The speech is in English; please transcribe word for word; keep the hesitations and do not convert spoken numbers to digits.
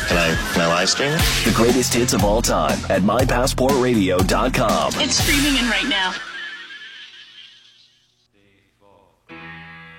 Can I, can I live stream it? The greatest hits of all time at my passport radio dot com. It's streaming in right now.